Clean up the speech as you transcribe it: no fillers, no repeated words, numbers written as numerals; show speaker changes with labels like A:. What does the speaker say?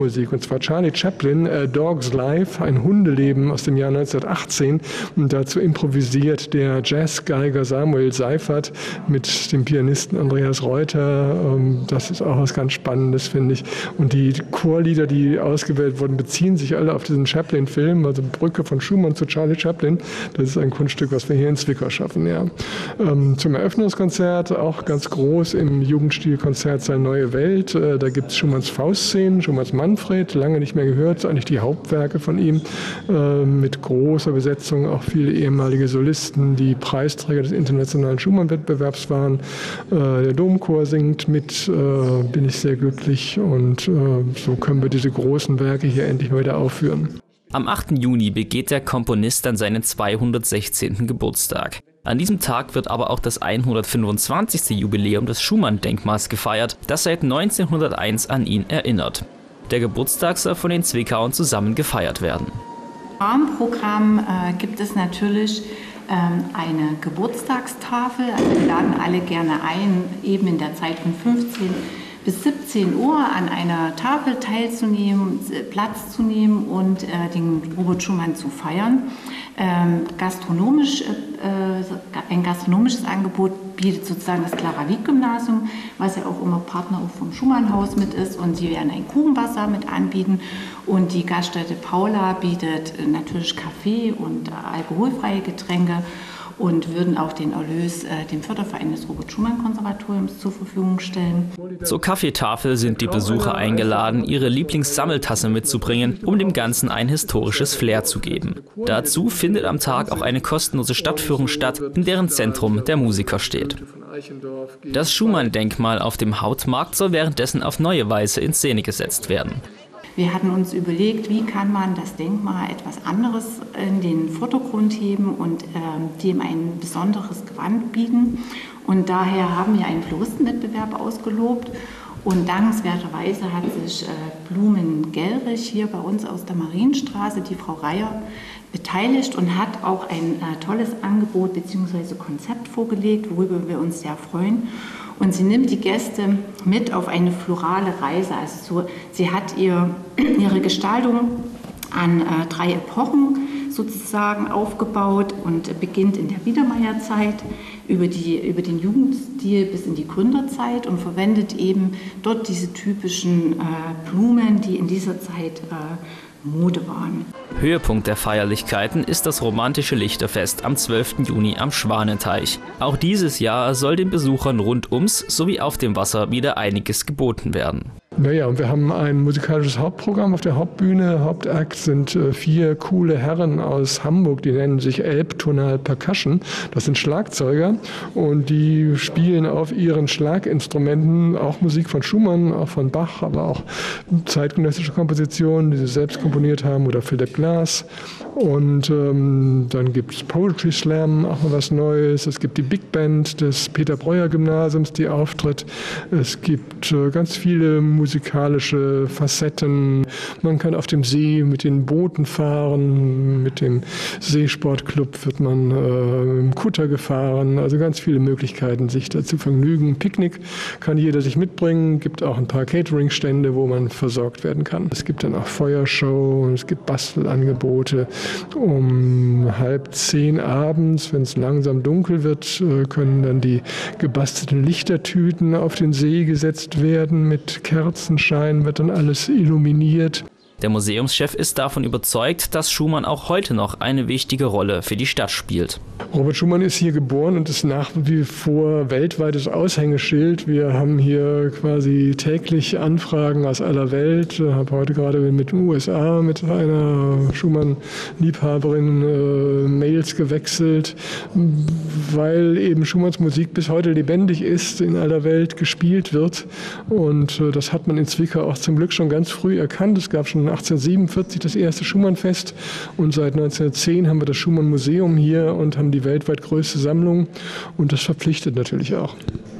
A: Musik, und zwar Charlie Chaplin, Dog's Life, ein Hundeleben aus dem Jahr 1918. Und dazu improvisiert der Jazzgeiger Samuel Seifert mit dem Pianisten Andreas Reuter. Das ist auch was ganz Spannendes, finde ich. Und die Chorlieder, die ausgewählt wurden, beziehen sich alle auf diesen Chaplin-Film, also Brücke von Schumann zu Charlie Chaplin. Das ist ein Kunststück, was wir hier in Zwickau schaffen. Ja. Zum Eröffnungskonzert, auch ganz groß im Jugendstilkonzertsaal Neue Welt. Da gibt es Schumanns Faustszenen, Schumanns Manfred, lange nicht mehr gehört, eigentlich die Hauptwerke von ihm, mit großer Besetzung, auch viele ehemalige Solisten, die Preisträger des internationalen Schumann-Wettbewerbs waren. Der Domchor singt mit, bin ich sehr glücklich, und so können wir diese großen Werke hier endlich mal wieder aufführen.
B: Am 8. Juni begeht der Komponist dann seinen 216. Geburtstag. An diesem Tag wird aber auch das 125. Jubiläum des Schumann-Denkmals gefeiert, das seit 1901 an ihn erinnert. Der Geburtstag soll von den Zwickauern zusammen gefeiert werden.
C: Im Rahmenprogramm gibt es natürlich eine Geburtstagstafel. Also wir laden alle gerne ein, eben in der Zeit von 15 bis 17 Uhr an einer Tafel teilzunehmen, Platz zu nehmen und den Robert Schumann zu feiern. Ein gastronomisches Angebot bietet sozusagen das Clara-Wieck-Gymnasium, was ja auch immer Partner auch vom Schumannhaus mit ist, und sie werden ein Kuchenwasser mit anbieten, und die Gaststätte Paula bietet natürlich Kaffee und alkoholfreie Getränke und würden auch den Erlös dem Förderverein des Robert-Schumann-Konservatoriums zur Verfügung stellen.
B: Zur Kaffeetafel sind die Besucher eingeladen, ihre Lieblingssammeltasse mitzubringen, um dem Ganzen ein historisches Flair zu geben. Dazu findet am Tag auch eine kostenlose Stadtführung statt, in deren Zentrum der Musiker steht. Das Schumann-Denkmal auf dem Hauptmarkt soll währenddessen auf neue Weise in Szene gesetzt werden.
C: Wir hatten uns überlegt, wie kann man das Denkmal etwas anderes in den Vordergrund heben und dem ein besonderes Gewand bieten. Und daher haben wir einen Floristenwettbewerb ausgelobt. Und dankenswerterweise hat sich Blumen Gellrich hier bei uns aus der Marienstraße, die Frau Reier, beteiligt und hat auch ein tolles Angebot bzw. Konzept vorgelegt, worüber wir uns sehr freuen. Und sie nimmt die Gäste mit auf eine florale Reise. Also sie hat ihre Gestaltung an 3 Epochen sozusagen aufgebaut und beginnt in der Biedermeierzeit über den Jugendstil bis in die Gründerzeit und verwendet eben dort diese typischen Blumen, die in dieser Zeit Mode waren.
B: Höhepunkt der Feierlichkeiten ist das romantische Lichterfest am 12. Juni am Schwanenteich. Auch dieses Jahr soll den Besuchern rund ums sowie auf dem Wasser wieder einiges geboten werden.
A: Naja, und wir haben ein musikalisches Hauptprogramm auf der Hauptbühne. Hauptakt sind 4 coole Herren aus Hamburg, die nennen sich Elbtonal Percussion. Das sind Schlagzeuger und die spielen auf ihren Schlaginstrumenten auch Musik von Schumann, auch von Bach, aber auch zeitgenössische Kompositionen, die sie selbst komponiert haben, oder Philip Glass. Und dann gibt es Poetry Slam, auch mal was Neues. Es gibt die Big Band des Peter-Breuer-Gymnasiums, die auftritt. Es gibt ganz viele musikalische Facetten. Man kann auf dem See mit den Booten fahren, mit dem Seesportclub wird man im Kutter gefahren. Also ganz viele Möglichkeiten, sich da zu vergnügen. Picknick kann jeder sich mitbringen. Gibt auch ein paar Catering-Stände, wo man versorgt werden kann. Es gibt dann auch Feuershow, es gibt Bastelangebote. Um 9:30 abends, wenn es langsam dunkel wird, können dann die gebastelten Lichtertüten auf den See gesetzt werden. Mit Kerzenschein wird dann alles illuminiert.
B: Der Museumschef ist davon überzeugt, dass Schumann auch heute noch eine wichtige Rolle für die Stadt spielt.
A: Robert Schumann ist hier geboren und ist nach wie vor weltweites Aushängeschild. Wir haben hier quasi täglich Anfragen aus aller Welt. Ich habe heute gerade mit den USA mit einer Schumann-Liebhaberin Mails gewechselt, weil eben Schumanns Musik bis heute lebendig ist, in aller Welt gespielt wird. Und das hat man in Zwickau auch zum Glück schon ganz früh erkannt. Es gab schon 1847 das erste Schumann-Fest und seit 1910 haben wir das Schumann-Museum hier und haben die weltweit größte Sammlung, und das verpflichtet natürlich auch.